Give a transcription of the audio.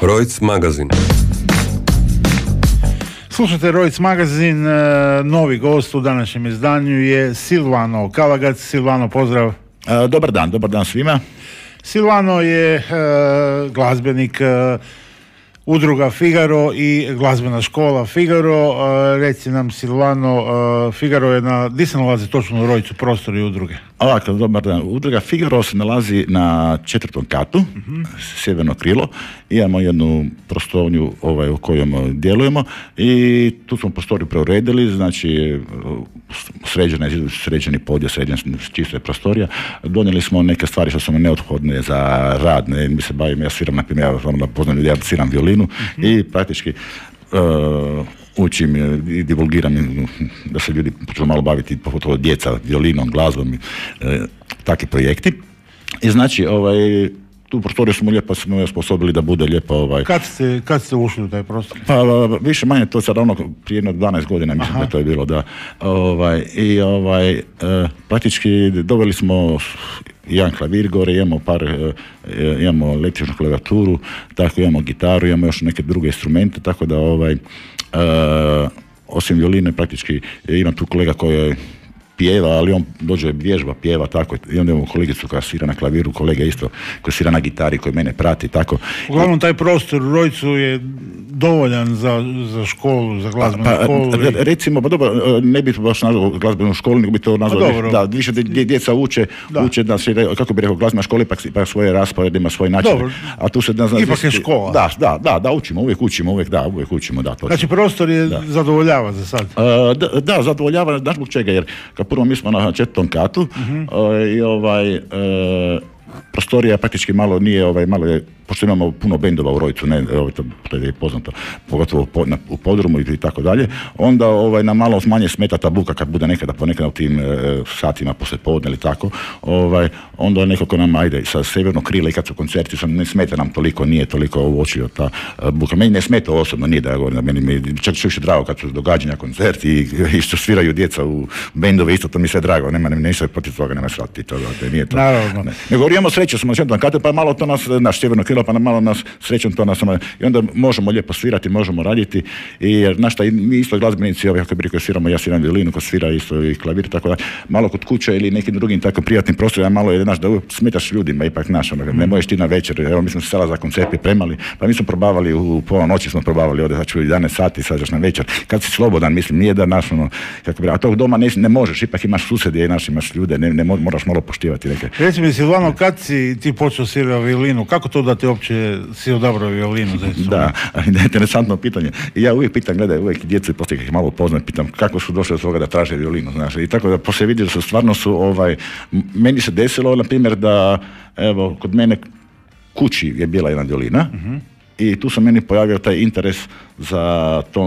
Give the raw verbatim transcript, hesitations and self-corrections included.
Rojc magazin. Slušajte Rojc magazin, novi gost u današnjem izdanju je Silvano Kalagac. Silvano, pozdrav. Dobar dan, dobar dan svima. Silvano je e, glazbenik e, udruga Figaro i glazbena škola Figaro. E, reci nam Silvano, e, Figaro je na, gdje se nalazi točno u Rojcu prostori udruge? Ovako, dobar dan. Udruga Figaro se nalazi na četvrtom katu, uh-huh. sjeverno krilo. Imamo jednu prostornju ovaj, u kojom djelujemo i tu smo prostoriju preuredili, znači sređene, sređeni podijel, sređena čista je prostorija. Donijeli smo neke stvari što su mi neophodne za rad. Ne, mi se bavimo, ja sviram, na primjer, ja poznam ljudi, ja sviram violinu uh-huh. i praktički uh, učim i divulgiram da se ljudi počnu malo baviti, pogotovo djeca, violinom, glazbom, e, takvi projekti. I znači, ovaj, tu prostoriju smo lijepo smo osposobili da bude lijepo. Ovaj. Kad ste, kad ste ušli u taj prostor? Pa više manje to sad ono prije jedno dvanaest godina mislim da to je bilo, da. Ovaj, I ovaj, e, praktički doveli smo jedan klavir gore, imamo par, e, imamo električnu klaviaturu, tako imamo gitaru, imamo još neke druge instrumente, tako da ovaj, Uh, osim violine praktički ima tu kolega koji pjeva, ali on dođe vježba, pjeva, tako, i onda imamo kolegicu koja svira na klaviru, kolega isto koji svira na gitari, koji mene prati, tako. Uglavnom taj prostor u Rojcu je dovoljan za, za školu, za glazbenu pa, školu. Pa, i... recimo, pa dobro, ne bi baš nazvao glazbenu školu, nego bi to nazvao, da, više djeca uče, da. uče da se, kako bi rekao, glazbena škola ipak, ipak svoje rasporede, ima svoj način. Dobro, a tu se, ne znam, ipak je škola. Da, da, da, da, učimo, uvijek učimo, uvijek, da, uvijek učimo, da. Točno. Znači, prostor je da. zadovoljava za sad? Uh, da, da, zadovoljava, znaš zbog čega, jer kao prvo mi smo na četvrtom katu uh-huh. uh, i ovaj... Uh, prostorija praktički malo nije, ovaj, malo je, pošto imamo puno bendova u Rojcu, ne, ovaj, to, to je poznato, pogotovo po, na, u podrumu i, i tako dalje, onda ovaj, nam malo manje smeta ta buka kad bude nekada ponekada u tim e, satima poslije podne ili tako, ovaj, onda nekako nam, ajde, sa severnog krila i kad su koncerti, sam, ne smeta nam toliko, nije toliko uočio ta e, buka. Meni ne smeta osobno, nije da ja govorim, meni mi čak što više drago kad su događanja, koncerti i, i što sviraju djeca u bendove, isto to mi sve drago, nema, nema ništa protiv toga, nema shvatiti to, da, nije to. Naravno. Ne. Nego imamo sreću, smo na kate, pa malo to nas, naš sjeverno krilo, pa malo nas srećom to nas, i onda možemo lijepo svirati, možemo raditi, i jer znaš šta, mi isto glazbenici, ovaj, kako bi rekao, sviramo, ja sviram violinu, ko svira isto i klavir, tako da, malo kod kuće ili nekim drugim tako privatnim prostorima, malo je, znaš, da smetaš ljudima, ipak, znaš, ono, ne možeš ti na večer, evo, mi smo se sada za koncert pripremali, pa mi smo probavali, u pola noći smo probavali, ovdje, znači, u jedanaest sati, sad još na večer, kad si slobodan, mislim, nije da, naš, ono, kako bi rekao, a tog doma ne, ne možeš, ipak imaš susjedje, naš, imaš ljude, ne, ne moraš malo poštivati neke. Reci mi, Silvano, kad si ti počeo svirao violinu, kako to da ti uopće si odabrao violinu za instrument? Da, interesantno pitanje. I ja uvijek pitam, gledaj, uvijek djecu i poslije ih malo upoznam, pitam kako su došli od toga da traže violinu, znaš. I tako da poslije vidio da su stvarno su, ovaj, meni se desilo, na primjer, da, evo, kod mene kući je bila jedna violina, uh-huh. i tu se meni pojavio taj interes za to